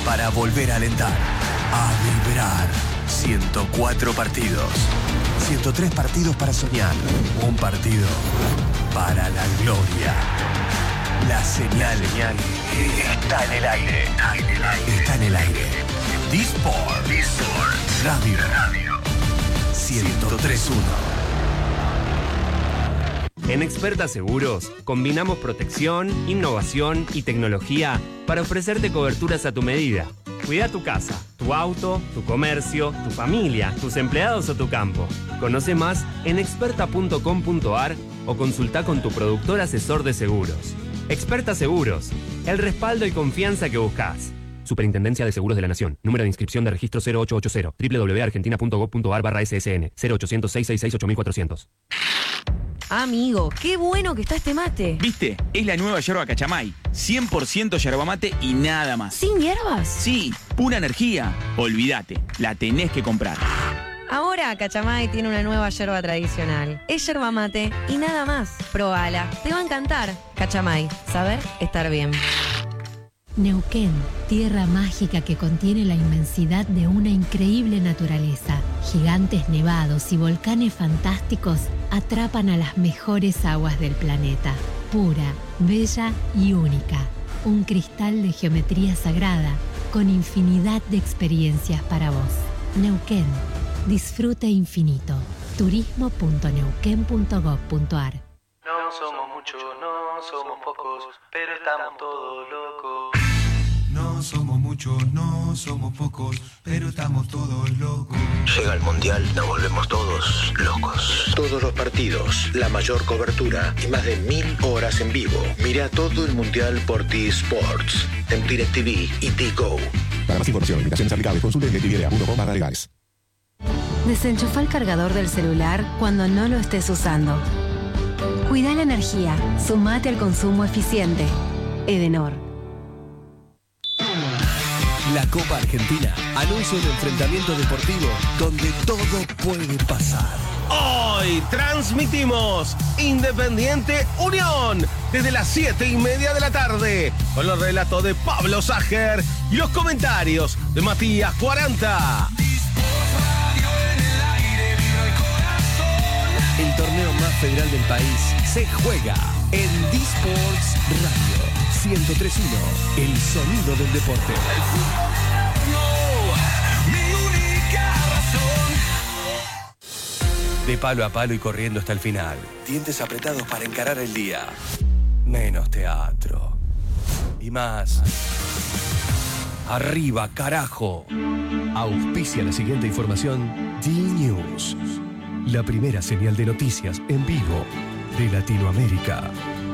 para volver a alentar, a vibrar. 104 partidos. 103 partidos para soñar. Un partido para la gloria. La señal está en el aire. Está en el aire. D-Sport Radio 103.1. En Experta Seguros, combinamos protección, innovación y tecnología para ofrecerte coberturas a tu medida. Cuida tu casa, tu auto, tu comercio, tu familia, tus empleados o tu campo. Conoce más en experta.com.ar o consulta con tu productor asesor de seguros. Experta Seguros, el respaldo y confianza que buscas. Superintendencia de Seguros de la Nación. Número de inscripción de registro 0880. www.argentina.gov.ar/ssn. 0800-666-8400. Amigo, qué bueno que está este mate. ¿Viste? Es la nueva yerba Cachamay. 100% yerba mate y nada más. ¿Sin hierbas? Sí, pura energía. Olvídate, la tenés que comprar. Ahora Cachamay tiene una nueva yerba tradicional. Es yerba mate y nada más. Probala, te va a encantar. Cachamay, saber estar bien. Neuquén, tierra mágica que contiene la inmensidad de una increíble naturaleza. Gigantes nevados y volcanes fantásticos atrapan a las mejores aguas del planeta. Pura, bella y única. Un cristal de geometría sagrada con infinidad de experiencias para vos. Neuquén, disfrute infinito. turismo.neuquén.gov.ar. No somos muchos, no somos pocos, pero estamos todos locos. No somos muchos, no somos pocos, pero estamos todos locos. Llega el Mundial, nos volvemos todos locos. Todos los partidos, la mayor cobertura y más de 1000 horas en vivo. Mira todo el Mundial por T-Sports, en DirecTV y T-Go. Para más información, limitaciones aplicables, consulte en DirecTV.com/legales. Desenchufa el cargador del celular cuando no lo estés usando. Cuida la energía, sumate al consumo eficiente. Edenor. La Copa Argentina anuncia un enfrentamiento deportivo donde todo puede pasar. Hoy transmitimos Independiente Unión desde las 7:30 de la tarde con los relatos de Pablo Sager y los comentarios de Matías 40. El torneo más federal del país se juega en D-Sports Radio 103.1, el sonido del deporte. De palo a palo y corriendo hasta el final. Dientes apretados para encarar el día. Menos teatro. Y más. Arriba, carajo. Auspicia la siguiente información. D-News. La primera señal de noticias en vivo de Latinoamérica.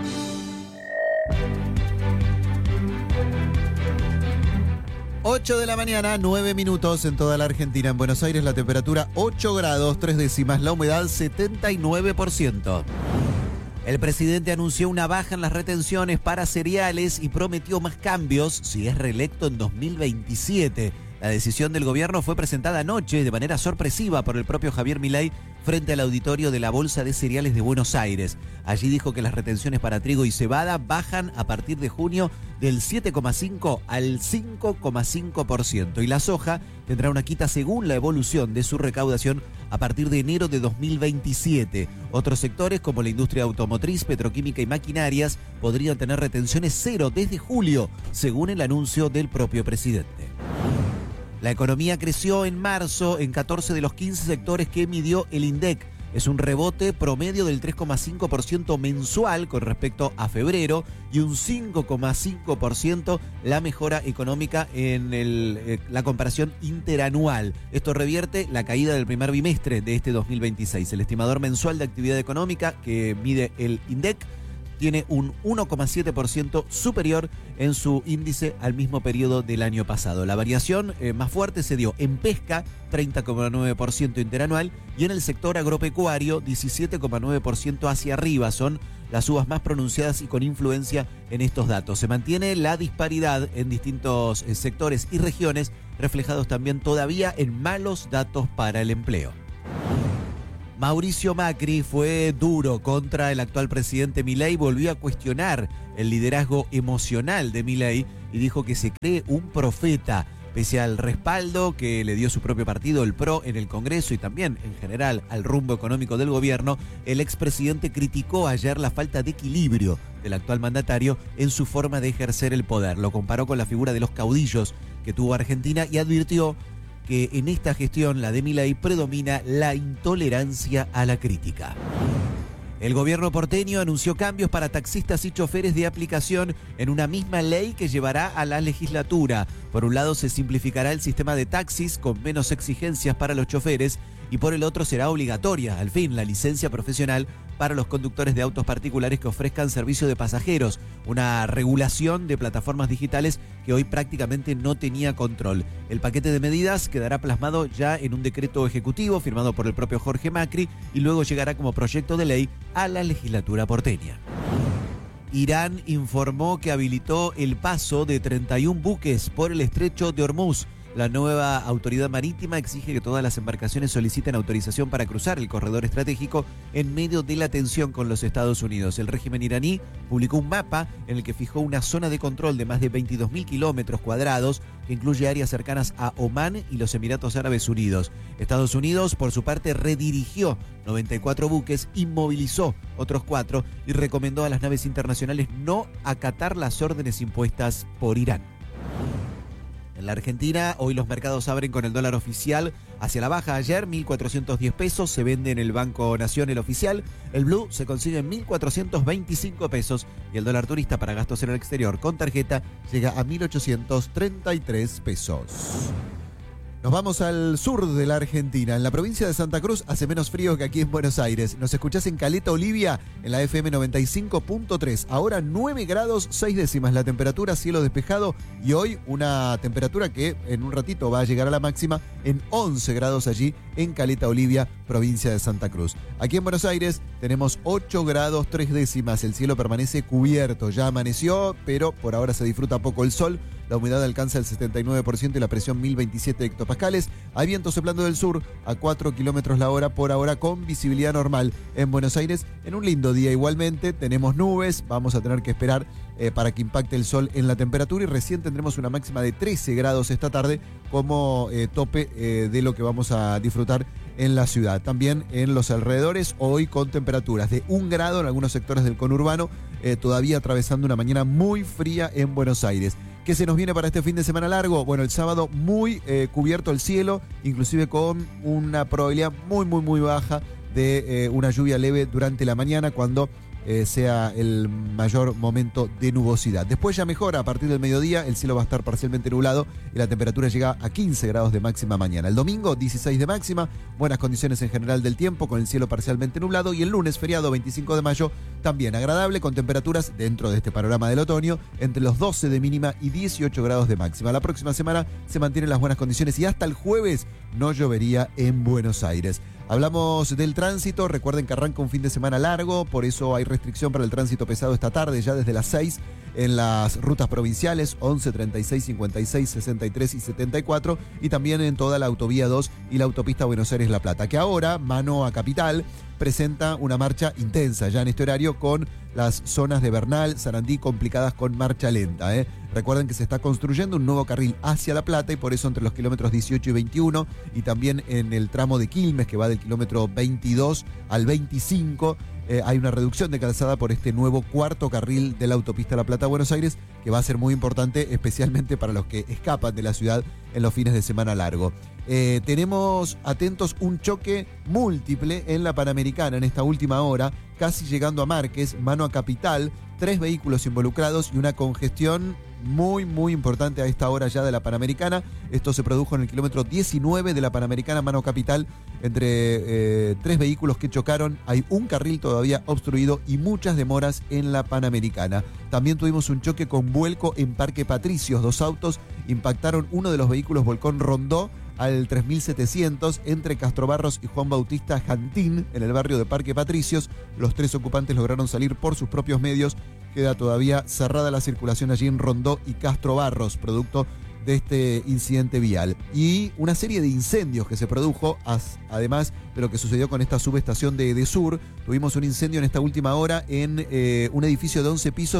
Ocho de la mañana, 9 minutos en toda la Argentina. En Buenos Aires la temperatura 8 grados, 3 décimas, la humedad 79%. El presidente anunció una baja en las retenciones para cereales y prometió más cambios si es reelecto en 2027. La decisión del gobierno fue presentada anoche de manera sorpresiva por el propio Javier Milei frente al auditorio de la Bolsa de Cereales de Buenos Aires. Allí dijo que las retenciones para trigo y cebada bajan a partir de junio del 7,5 al 5,5% y la soja tendrá una quita según la evolución de su recaudación a partir de enero de 2027. Otros sectores como la industria automotriz, petroquímica y maquinarias podrían tener retenciones cero desde julio, según el anuncio del propio presidente. La economía creció en marzo en 14 de los 15 sectores que midió el INDEC. Es un rebote promedio del 3,5% mensual con respecto a febrero y un 5,5% la mejora económica en la comparación interanual. Esto revierte la caída del primer bimestre de este 2026. El estimador mensual de actividad económica que mide el INDEC tiene un 1,7% superior en su índice al mismo periodo del año pasado. La variación más fuerte se dio en pesca, 30,9% interanual, y en el sector agropecuario, 17,9% hacia arriba. Son las subas más pronunciadas y con influencia en estos datos. Se mantiene la disparidad en distintos sectores y regiones, reflejados también todavía en malos datos para el empleo. Mauricio Macri fue duro contra el actual presidente Milei, volvió a cuestionar el liderazgo emocional de Milei y dijo que se cree un profeta. Pese al respaldo que le dio su propio partido, el PRO, en el Congreso y también, en general, al rumbo económico del gobierno, el expresidente criticó ayer la falta de equilibrio del actual mandatario en su forma de ejercer el poder. Lo comparó con la figura de los caudillos que tuvo Argentina y advirtió que en esta gestión, la de Milei, predomina la intolerancia a la crítica. El gobierno porteño anunció cambios para taxistas y choferes de aplicación en una misma ley que llevará a la legislatura. Por un lado, se simplificará el sistema de taxis con menos exigencias para los choferes y por el otro será obligatoria, al fin, la licencia profesional para los conductores de autos particulares que ofrezcan servicio de pasajeros, una regulación de plataformas digitales que hoy prácticamente no tenía control. El paquete de medidas quedará plasmado ya en un decreto ejecutivo firmado por el propio Jorge Macri y luego llegará como proyecto de ley a la legislatura porteña. Irán informó que habilitó el paso de 31 buques por el estrecho de Hormuz. La nueva autoridad marítima exige que todas las embarcaciones soliciten autorización para cruzar el corredor estratégico en medio de la tensión con los Estados Unidos. El régimen iraní publicó un mapa en el que fijó una zona de control de más de 22.000 kilómetros cuadrados que incluye áreas cercanas a Omán y los Emiratos Árabes Unidos. Estados Unidos, por su parte, redirigió 94 buques, inmovilizó otros 4 y recomendó a las naves internacionales no acatar las órdenes impuestas por Irán. En la Argentina, hoy los mercados abren con el dólar oficial hacia la baja. Ayer, 1.410 pesos, se vende en el Banco Nación el oficial. El blue se consigue en 1.425 pesos y el dólar turista para gastos en el exterior con tarjeta llega a 1.833 pesos. Nos vamos al sur de la Argentina. En la provincia de Santa Cruz hace menos frío que aquí en Buenos Aires. Nos escuchás en Caleta Olivia, en la FM 95.3. Ahora 9 grados 6 décimas la temperatura, cielo despejado. Y hoy una temperatura que en un ratito va a llegar a la máxima en 11 grados allí en Caleta Olivia, provincia de Santa Cruz. Aquí en Buenos Aires tenemos 8 grados 3 décimas. El cielo permanece cubierto. Ya amaneció, pero por ahora se disfruta poco el sol. La humedad alcanza el 79% y la presión 1027 hectopascales. Hay viento soplando del sur a 4 kilómetros la hora por ahora con visibilidad normal. En Buenos Aires, en un lindo día igualmente, tenemos nubes. Vamos a tener que esperar para que impacte el sol en la temperatura y recién tendremos una máxima de 13 grados esta tarde como tope de lo que vamos a disfrutar en la ciudad. También en los alrededores, hoy con temperaturas de 1 grado en algunos sectores del conurbano, todavía atravesando una mañana muy fría en Buenos Aires. ¿Qué se nos viene para este fin de semana largo? Bueno, el sábado muy cubierto el cielo, inclusive con una probabilidad muy baja de una lluvia leve durante la mañana cuando sea el mayor momento de nubosidad. Después ya mejora, a partir del mediodía el cielo va a estar parcialmente nublado y la temperatura llega a 15 grados de máxima mañana. El domingo 16 de máxima, buenas condiciones en general del tiempo con el cielo parcialmente nublado y el lunes feriado 25 de mayo también agradable con temperaturas dentro de este panorama del otoño entre los 12 de mínima y 18 grados de máxima. La próxima semana se mantienen las buenas condiciones y hasta el jueves no llovería en Buenos Aires. Hablamos del tránsito, recuerden que arranca un fin de semana largo, por eso hay restricción para el tránsito pesado esta tarde, ya desde las 6 en las rutas provinciales 11, 36, 56, 63 y 74 y también en toda la autovía 2 y la autopista Buenos Aires-La Plata, que ahora, mano a Capital, presenta una marcha intensa ya en este horario con las zonas de Bernal, Sarandí complicadas con marcha lenta. Recuerden que se está construyendo un nuevo carril hacia La Plata y por eso entre los kilómetros 18 y 21 y también en el tramo de Quilmes que va del kilómetro 22 al 25 hay una reducción de calzada por este nuevo cuarto carril de la autopista La Plata-Buenos Aires que va a ser muy importante especialmente para los que escapan de la ciudad en los fines de semana largo. Tenemos atentos un choque múltiple en la Panamericana en esta última hora, casi llegando a Márquez, mano a Capital, 3 vehículos involucrados y una congestión muy importante a esta hora ya de la Panamericana. Esto se produjo en el kilómetro 19 de la Panamericana, mano Capital, entre 3 vehículos que chocaron. Hay un carril todavía obstruido y muchas demoras en la Panamericana. También tuvimos un choque con vuelco en Parque Patricios. 2 autos impactaron, uno de los vehículos volcó en Rondó al 3700 entre Castrobarros y Juan Bautista Jantín en el barrio de Parque Patricios. Los 3 ocupantes lograron salir por sus propios medios. Queda todavía cerrada la circulación allí en Rondó y Castrobarros, producto de este incidente vial. Y una serie de incendios que se produjo, además de lo que sucedió con esta subestación de Edesur. Tuvimos un incendio en esta última hora en un edificio de 11 pisos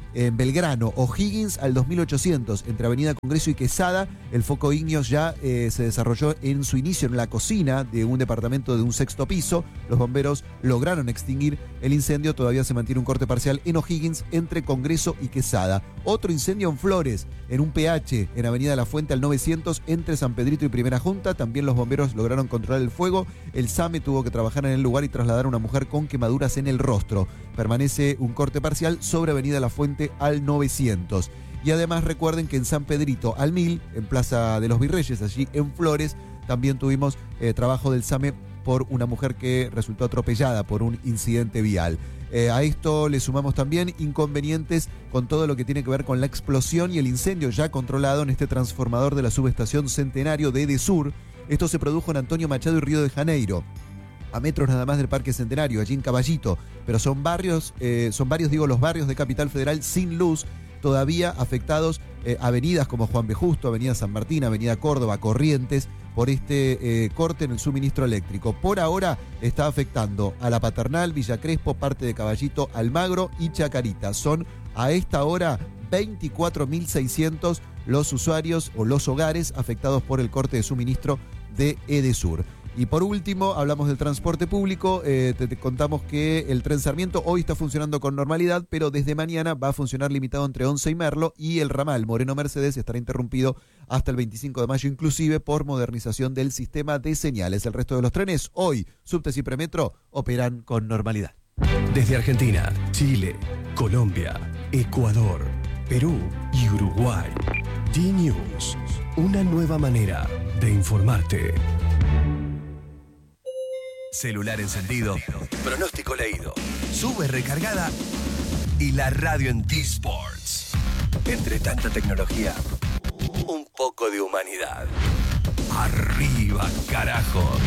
En Belgrano, O'Higgins al 2800, entre Avenida Congreso y Quesada, el foco ígneo ya se desarrolló en su inicio en la cocina de un departamento de un 6º piso. Los bomberos lograron extinguir el incendio, todavía se mantiene un corte parcial en O'Higgins entre Congreso y Quesada. Otro incendio en Flores, en un PH, en Avenida La Fuente al 900, entre San Pedrito y Primera Junta. También los bomberos lograron controlar el fuego. El SAME tuvo que trabajar en el lugar y trasladar a una mujer con quemaduras en el rostro. Permanece un corte parcial sobre Avenida La Fuente al 900. Y además recuerden que en San Pedrito al 1000, en Plaza de los Virreyes, allí en Flores, también tuvimos trabajo del SAME por una mujer que resultó atropellada por un incidente vial. A esto le sumamos también inconvenientes con todo lo que tiene que ver con la explosión y el incendio ya controlado en este transformador de la subestación Centenario de Edesur. Esto se produjo en Antonio Machado y Río de Janeiro, a metros nada más del Parque Centenario, allí en Caballito, pero son varios los barrios de Capital Federal sin luz, todavía afectados, avenidas como Juan B. Justo, Avenida San Martín, Avenida Córdoba, Corrientes, por este corte en el suministro eléctrico. Por ahora está afectando a La Paternal, Villa Crespo, parte de Caballito, Almagro y Chacarita. Son a esta hora 24.600 los usuarios o los hogares afectados por el corte de suministro de Edesur. Y por último, hablamos del transporte público. Te contamos que el tren Sarmiento hoy está funcionando con normalidad, pero desde mañana va a funcionar limitado entre Once y Merlo, y el ramal Moreno Mercedes estará interrumpido hasta el 25 de mayo, inclusive por modernización del sistema de señales. El resto de los trenes hoy, subtes y premetro, operan con normalidad. Desde Argentina, Chile, Colombia, Ecuador, Perú y Uruguay. D-News, una nueva manera de informarte. Celular encendido, pronóstico leído, sube recargada y la radio en T-Sports. Entre tanta tecnología, un poco de humanidad. Arriba, carajo.